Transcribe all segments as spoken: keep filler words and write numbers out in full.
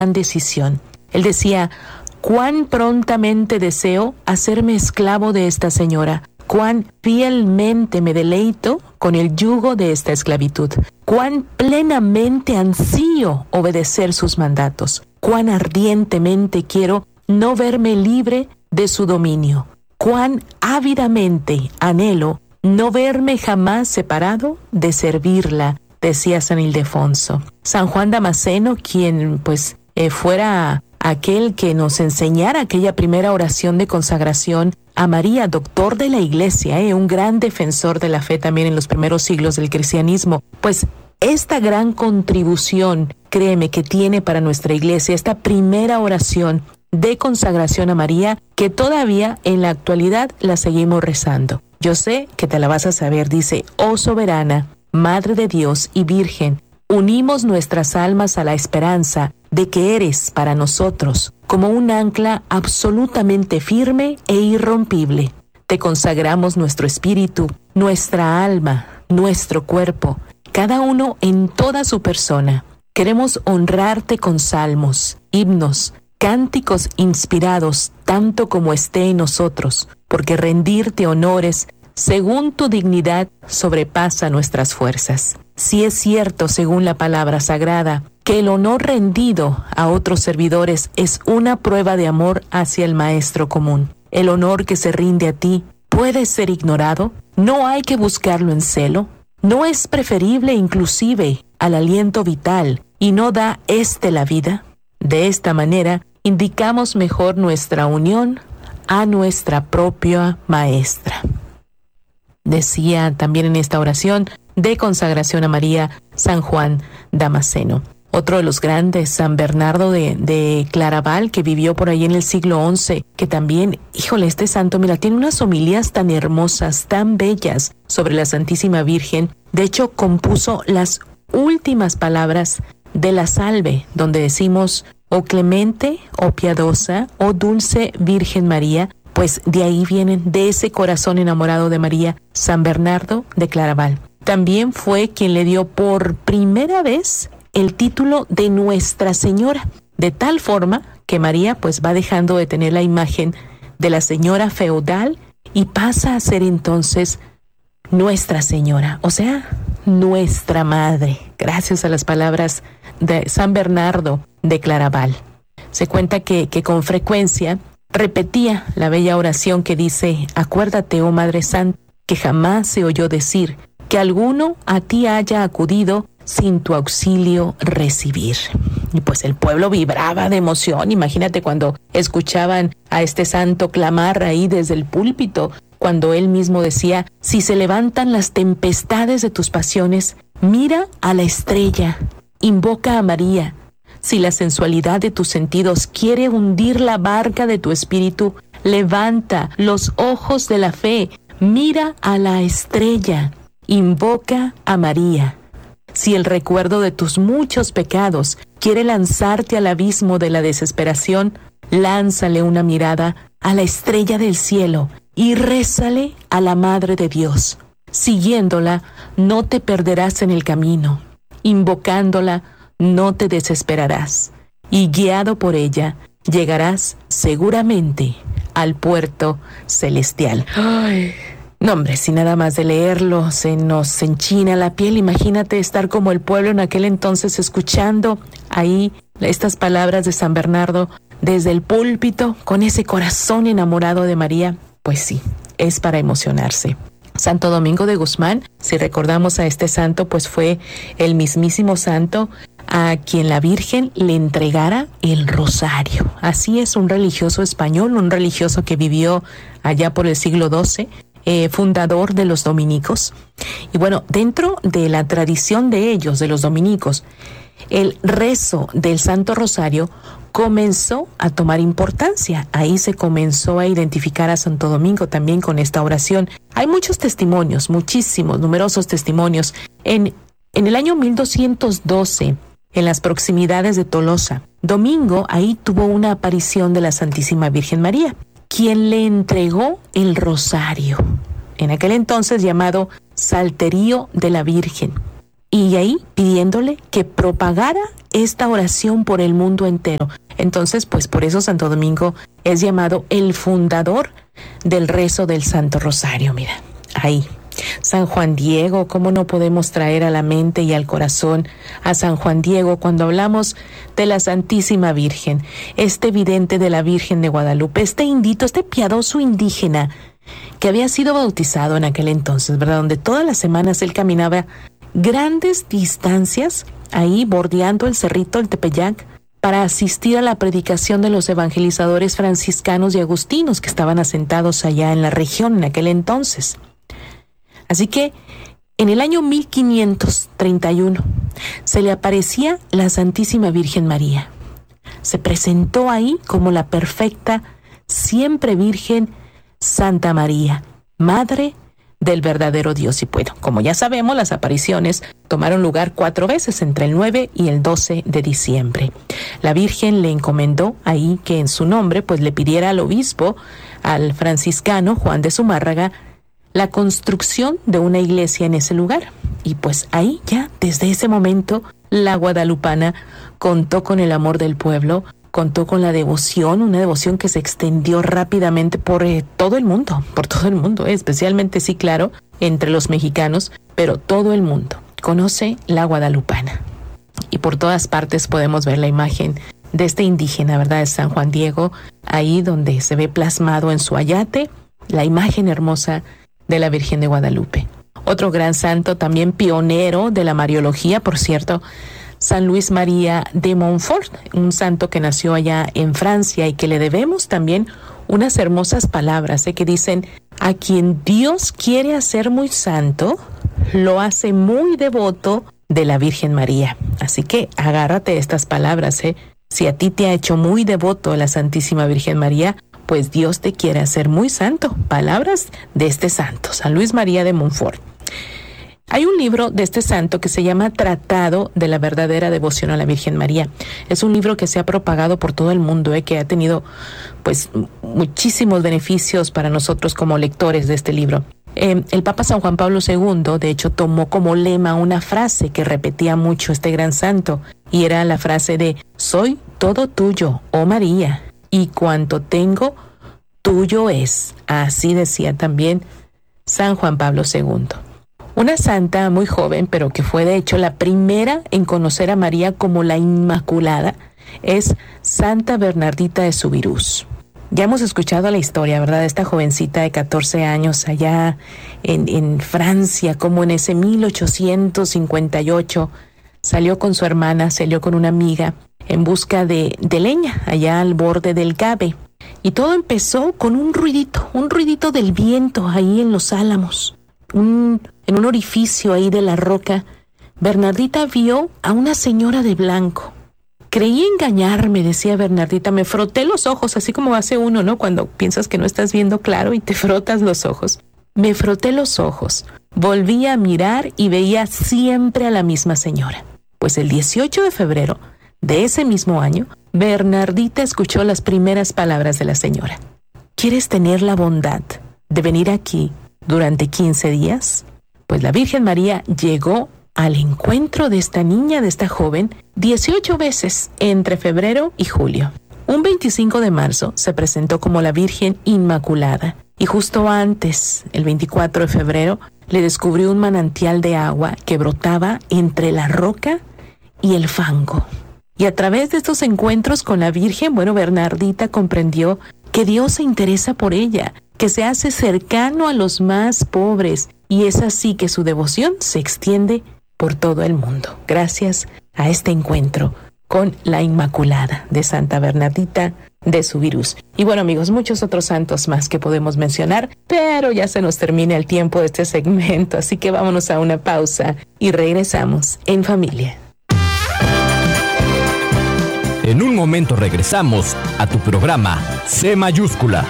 gran decisión. Él decía: cuán prontamente deseo hacerme esclavo de esta señora, cuán fielmente me deleito con el yugo de esta esclavitud, cuán plenamente ansío obedecer sus mandatos, cuán ardientemente quiero no verme libre de su dominio, cuán ávidamente anhelo no verme jamás separado de servirla, decía San Ildefonso. San Juan Damasceno, quien pues eh, fuera aquel que nos enseñara aquella primera oración de consagración a María, doctor de la Iglesia, eh, un gran defensor de la fe también en los primeros siglos del cristianismo, pues esta gran contribución, créeme, que tiene para nuestra Iglesia, esta primera oración de consagración a María, que todavía en la actualidad la seguimos rezando. Yo sé que te la vas a saber, dice: oh soberana, Madre de Dios y Virgen, unimos nuestras almas a la esperanza de que eres para nosotros como un ancla absolutamente firme e irrompible. Te consagramos nuestro espíritu, nuestra alma, nuestro cuerpo, cada uno en toda su persona. Queremos honrarte con salmos, himnos, cánticos inspirados tanto como esté en nosotros, porque rendirte honores según tu dignidad sobrepasa nuestras fuerzas. Si es cierto, según la palabra sagrada, que el honor rendido a otros servidores es una prueba de amor hacia el Maestro común, el honor que se rinde a ti puede ser ignorado, no hay que buscarlo en celo, no es preferible inclusive al aliento vital y no da éste la vida. De esta manera indicamos mejor nuestra unión a nuestra propia Maestra. Decía también en esta oración de consagración a María San Juan Damasceno. Otro de los grandes, San Bernardo de, de Claraval, que vivió por ahí en el siglo once, que también, híjole, este santo, mira, tiene unas homilías tan hermosas, tan bellas sobre la Santísima Virgen. De hecho, compuso las últimas palabras de la salve, donde decimos: oh clemente, oh piadosa, oh dulce Virgen María. Pues de ahí vienen, de ese corazón enamorado de María, San Bernardo de Claraval. También fue quien le dio por primera vez el título de Nuestra Señora, de tal forma que María pues va dejando de tener la imagen de la señora feudal y pasa a ser entonces Nuestra Señora, o sea, nuestra Madre, gracias a las palabras de San Bernardo de Claraval. Se cuenta que, que con frecuencia repetía la bella oración que dice: acuérdate, oh Madre Santa, que jamás se oyó decir que alguno a ti haya acudido sin tu auxilio recibir. Y pues el pueblo vibraba de emoción. Imagínate cuando escuchaban a este santo clamar ahí desde el púlpito, cuando él mismo decía: si se levantan las tempestades de tus pasiones, mira a la estrella, invoca a María. Si la sensualidad de tus sentidos quiere hundir la barca de tu espíritu, levanta los ojos de la fe, mira a la estrella, invoca a María. Si el recuerdo de tus muchos pecados quiere lanzarte al abismo de la desesperación, lánzale una mirada a la estrella del cielo y rézale a la Madre de Dios. Siguiéndola, no te perderás en el camino. Invocándola, no te desesperarás, y guiado por ella, llegarás seguramente al puerto celestial. Ay, no hombre, si nada más de leerlo se nos enchina la piel. Imagínate estar como el pueblo en aquel entonces escuchando ahí estas palabras de San Bernardo desde el púlpito, con ese corazón enamorado de María. Pues sí, es para emocionarse. Santo Domingo de Guzmán, si recordamos a este santo, pues fue el mismísimo santo a quien la Virgen le entregara el rosario. Así es, un religioso español, un religioso que vivió allá por el siglo doce, eh, fundador de los dominicos. Y bueno, dentro de la tradición de ellos, de los dominicos, el rezo del Santo Rosario comenzó a tomar importancia. Ahí se comenzó a identificar a Santo Domingo también con esta oración. Hay muchos testimonios, muchísimos, numerosos testimonios. En, en el año mil doscientos doce, en las proximidades de Tolosa, Domingo ahí tuvo una aparición de la Santísima Virgen María, quien le entregó el rosario, en aquel entonces llamado Salterio de la Virgen. y ahí pidiéndole que propagara esta oración por el mundo entero. Entonces, pues por eso Santo Domingo es llamado el fundador del rezo del Santo Rosario. Mira, ahí. San Juan Diego, ¿cómo no podemos traer a la mente y al corazón a San Juan Diego cuando hablamos de la Santísima Virgen, este vidente de la Virgen de Guadalupe, este indito, este piadoso indígena que había sido bautizado en aquel entonces, ¿verdad? Donde todas las semanas él caminaba grandes distancias ahí bordeando el cerrito, el Tepeyac, para asistir a la predicación de los evangelizadores franciscanos y agustinos que estaban asentados allá en la región en aquel entonces. Así que en el año mil quinientos treinta y uno se le aparecía la Santísima Virgen María. Se presentó ahí como la perfecta, siempre Virgen Santa María, Madre del verdadero Dios. Y bueno, como ya sabemos, las apariciones tomaron lugar cuatro veces entre el nueve y el doce de diciembre. La Virgen le encomendó ahí que en su nombre pues le pidiera al obispo, al franciscano Juan de Zumárraga, la construcción de una iglesia en ese lugar. Y pues ahí ya, desde ese momento, la guadalupana contó con el amor del pueblo, contó con la devoción, una devoción que se extendió rápidamente por eh, todo el mundo, por todo el mundo, eh, especialmente, sí, claro, entre los mexicanos, pero todo el mundo conoce la guadalupana. Y por todas partes podemos ver la imagen de este indígena, ¿verdad?, de San Juan Diego, ahí donde se ve plasmado en su ayate la imagen hermosa de la Virgen de Guadalupe. Otro gran santo, también pionero de la mariología, por cierto, San Luis María de Montfort, un santo que nació allá en Francia y que le debemos también unas hermosas palabras, ¿eh? que dicen: a quien Dios quiere hacer muy santo, lo hace muy devoto de la Virgen María. Así que agárrate estas palabras, ¿eh? Si a ti te ha hecho muy devoto la Santísima Virgen María, pues Dios te quiere hacer muy santo. Palabras de este santo, San Luis María de Montfort. Hay un libro de este santo que se llama Tratado de la verdadera devoción a la Virgen María. Es un libro que se ha propagado por todo el mundo, eh, que ha tenido pues muchísimos beneficios para nosotros como lectores de este libro. Eh, el Papa San Juan Pablo segundo, de hecho, tomó como lema una frase que repetía mucho este gran santo, y era la frase de: soy todo tuyo, oh María, y cuanto tengo, tuyo es. Así decía también San Juan Pablo segundo. Una santa muy joven, pero que fue de hecho la primera en conocer a María como la Inmaculada, es Santa Bernardita de Subirús. Ya hemos escuchado la historia, ¿verdad?, de esta jovencita de catorce años allá en, en Francia, como en ese mil ochocientos cincuenta y ocho salió con su hermana, salió con una amiga en busca de, de leña allá al borde del Gabe. Y todo empezó con un ruidito, un ruidito del viento ahí en los álamos. Un, en un orificio ahí de la roca, Bernardita vio a una señora de blanco. Creí engañarme, decía Bernardita, me froté los ojos, así como hace uno, ¿no?, cuando piensas que no estás viendo claro y te frotas los ojos. Me froté los ojos, volví a mirar y veía siempre a la misma señora. Pues el dieciocho de febrero de ese mismo año, Bernardita escuchó las primeras palabras de la señora. ¿Quieres tener la bondad de venir aquí durante quince días? Pues la Virgen María llegó al encuentro de esta niña, de esta joven, dieciocho veces entre febrero y julio. Un veinticinco de marzo se presentó como la Virgen Inmaculada, y justo antes, el veinticuatro de febrero, le descubrió un manantial de agua que brotaba entre la roca y el fango. Y a través de estos encuentros con la Virgen, bueno, Bernardita comprendió que Dios se interesa por ella, que se hace cercano a los más pobres, y es así que su devoción se extiende por todo el mundo, gracias a este encuentro con la Inmaculada de Santa Bernardita de Subirús. Y bueno, amigos, muchos otros santos más que podemos mencionar, pero ya se nos termina el tiempo de este segmento, así que vámonos a una pausa y regresamos en familia. En un momento regresamos a tu programa C Mayúscula.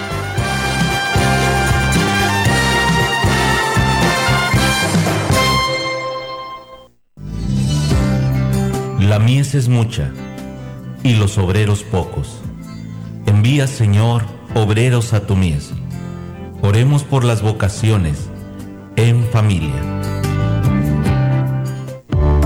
La mies es mucha, y los obreros pocos. Envía, Señor, obreros a tu mies. Oremos por las vocaciones en familia.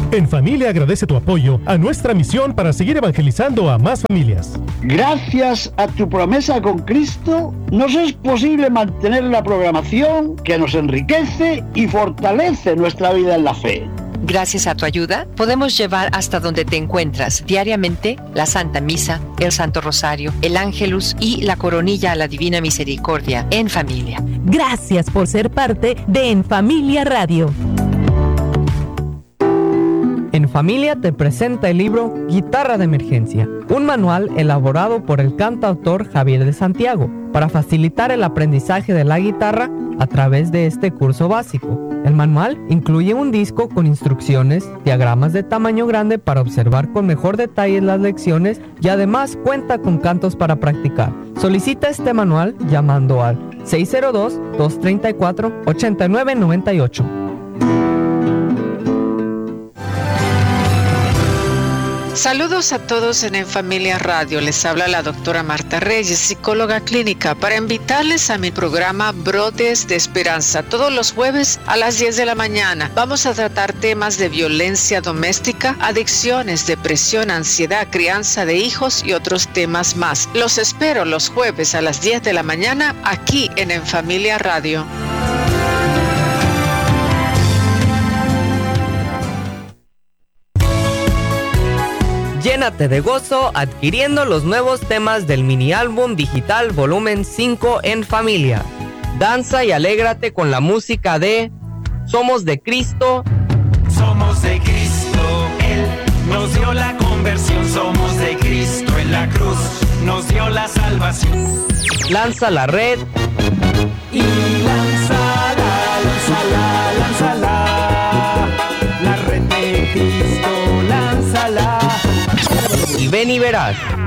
En Familia agradece tu apoyo a nuestra misión para seguir evangelizando a más familias. Gracias a tu promesa con Cristo, nos es posible mantener la programación que nos enriquece y fortalece nuestra vida en la fe. Gracias a tu ayuda, podemos llevar hasta donde te encuentras diariamente la Santa Misa, el Santo Rosario, el Ángelus y la Coronilla a la Divina Misericordia en familia. Gracias por ser parte de En Familia Radio. En Familia te presenta el libro Guitarra de Emergencia, un manual elaborado por el cantautor Javier de Santiago para facilitar el aprendizaje de la guitarra a través de este curso básico. El manual incluye un disco con instrucciones, diagramas de tamaño grande para observar con mejor detalle las lecciones y además cuenta con cantos para practicar. Solicita este manual llamando al seis cero dos, dos tres cuatro, ocho nueve nueve ocho. Saludos a todos en En Familia Radio. Les habla la doctora Marta Reyes, psicóloga clínica, para invitarles a mi programa Brotes de Esperanza. Todos los jueves a las diez de la mañana vamos a tratar temas de violencia doméstica, adicciones, depresión, ansiedad, crianza de hijos y otros temas más. Los espero los jueves a las diez de la mañana aquí en En Familia Radio. Llénate de gozo adquiriendo los nuevos temas del mini álbum digital volumen cinco En Familia. Danza y alégrate con la música de Somos de Cristo. Somos de Cristo, Él nos dio la conversión. Somos de Cristo, en la cruz nos dio la salvación. Lanza la red. Y lánzala, lánzala, lánzala. La red de Cristo, lánzala. Y ven y verás.